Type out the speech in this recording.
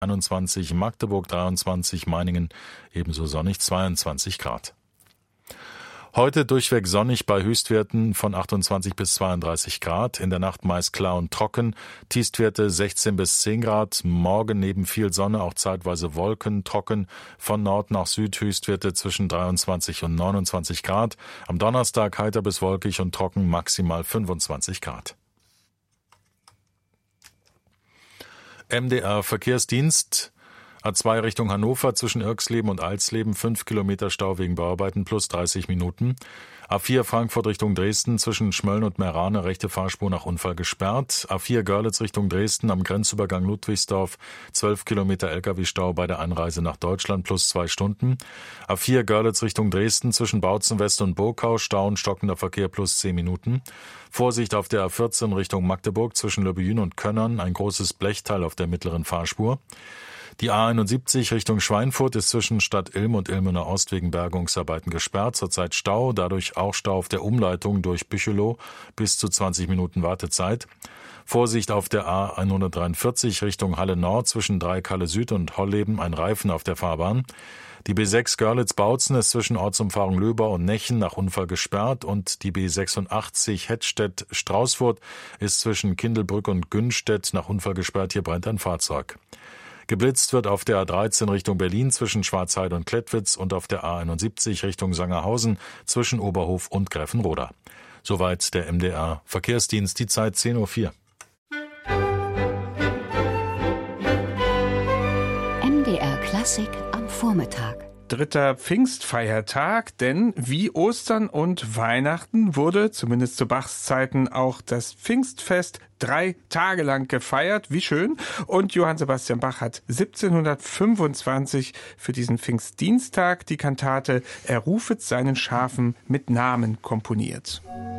21, Magdeburg 23, Meiningen ebenso sonnig 22 Grad. Heute durchweg sonnig bei Höchstwerten von 28 bis 32 Grad. In der Nacht meist klar und trocken. Tiefstwerte 16 bis 10 Grad. Morgen neben viel Sonne auch zeitweise Wolken, trocken. Von Nord nach Süd Höchstwerte zwischen 23 und 29 Grad. Am Donnerstag heiter bis wolkig und trocken, maximal 25 Grad. MDR Verkehrsdienst. A2 Richtung Hannover zwischen Irxleben und Alsleben 5 Kilometer Stau wegen Bauarbeiten plus 30 Minuten. A4 Frankfurt Richtung Dresden zwischen Schmölln und Meerane rechte Fahrspur nach Unfall gesperrt. A4 Görlitz Richtung Dresden am Grenzübergang Ludwigsdorf 12 Kilometer Lkw-Stau bei der Einreise nach Deutschland plus 2 Stunden. A4 Görlitz Richtung Dresden zwischen Bautzen West und Burgau Stau und stockender Verkehr plus 10 Minuten. Vorsicht auf der A14 Richtung Magdeburg zwischen Löbejün und Könnern ein großes Blechteil auf der mittleren Fahrspur. Die A71 Richtung Schweinfurt ist zwischen Stadt Ilm und Ilmenau Ost wegen Bergungsarbeiten gesperrt. Zurzeit Stau, dadurch auch Stau auf der Umleitung durch Büchelow, bis zu 20 Minuten Wartezeit. Vorsicht auf der A143 Richtung Halle Nord zwischen Dreieck-Halle Süd und Holleben, ein Reifen auf der Fahrbahn. Die B6 Görlitz-Bautzen ist zwischen Ortsumfahrung Löbau und Nechen nach Unfall gesperrt und die B86 Hettstedt-Straußfurt ist zwischen Kindelbrück und Günnstedt nach Unfall gesperrt. Hier brennt ein Fahrzeug. Geblitzt wird auf der A13 Richtung Berlin zwischen Schwarzheide und Klettwitz und auf der A71 Richtung Sangerhausen zwischen Oberhof und Gräfenroda. Soweit der MDR Verkehrsdienst, die Zeit 10:04 Uhr. MDR Klassik am Vormittag. Dritter Pfingstfeiertag, denn wie Ostern und Weihnachten wurde, zumindest zu Bachs Zeiten, auch das Pfingstfest 3 Tage lang gefeiert. Wie schön. Und Johann Sebastian Bach hat 1725 für diesen Pfingstdienstag die Kantate Er rufet seinen Schafen mit Namen komponiert.